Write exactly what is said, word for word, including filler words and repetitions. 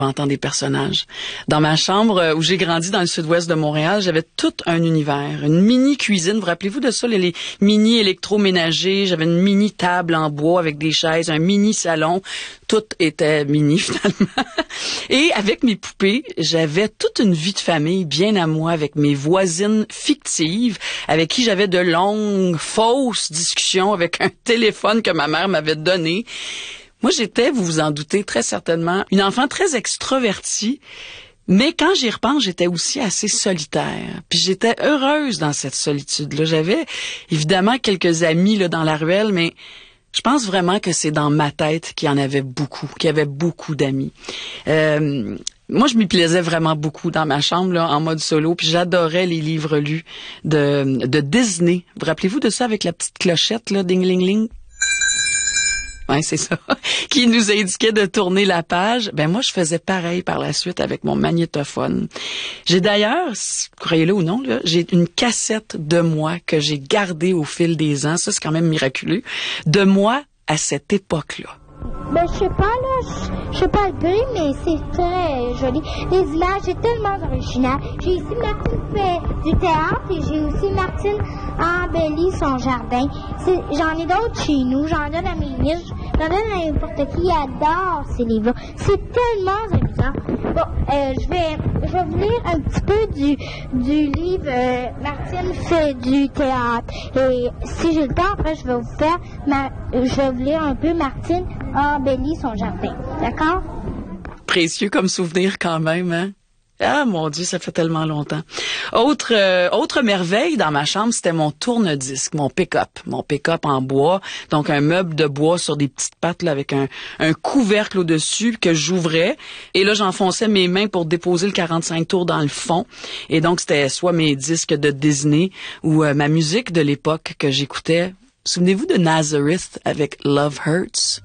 entendre des personnages. Dans ma chambre où j'ai grandi dans le sud-ouest de Montréal, j'avais tout un univers, une mini cuisine. Vous rappelez-vous de ça, les, les mini électroménagers? J'avais une mini table en bois avec des chaises, un mini salon. Tout était mini finalement. Et avec mes poupées, j'avais toute une vie de famille bien à moi avec mes voisines fictives avec qui j'avais de longues, fausses discussions avec un téléphone que ma mère m'avait donné. Moi, j'étais, vous vous en doutez très certainement, une enfant très extravertie, mais quand j'y repense, j'étais aussi assez solitaire. Puis j'étais heureuse dans cette solitude-là. J'avais évidemment quelques amis là dans la ruelle, mais je pense vraiment que c'est dans ma tête qu'il y en avait beaucoup, qu'il y avait beaucoup d'amis. Euh, moi, je m'y plaisais vraiment beaucoup dans ma chambre là, en mode solo, puis j'adorais les livres lus de, de Disney. Vous rappelez-vous de ça avec la petite clochette, là, ding-ling-ling? Ouais, c'est ça. Qui nous indiquait de tourner la page. Ben moi, je faisais pareil par la suite avec mon magnétophone. J'ai d'ailleurs, croyez-le ou non, là, j'ai une cassette de moi que j'ai gardée au fil des ans. Ça, c'est quand même miraculeux. De moi à cette époque-là. Ben, je sais pas, là, je sais pas le prix, mais c'est très joli. Les images, c'est tellement original. J'ai ici Martine fait du théâtre et j'ai aussi Martine embellit son jardin. C'est, j'en ai d'autres chez nous, j'en donne à mes nièces, j'en donne à n'importe qui, adore ces livres. C'est tellement amusant. Bon, euh, je vais, je vais vous lire un petit peu du, du livre euh, Martine fait du théâtre. Et si j'ai le temps, après, je vais vous faire, ma, je vais vous lire un peu Martine embellit son jardin. D'accord? Précieux comme souvenir quand même, hein? Ah, mon Dieu, ça fait tellement longtemps. Autre euh, autre merveille dans ma chambre, c'était mon tourne-disque, mon pick-up. Mon pick-up en bois, donc un meuble de bois sur des petites pattes là, avec un, un couvercle au-dessus que j'ouvrais. Et là, j'enfonçais mes mains pour déposer le quarante-cinq tours dans le fond. Et donc, c'était soit mes disques de Disney ou euh, ma musique de l'époque que j'écoutais. Souvenez-vous de Nazareth avec Love Hurts?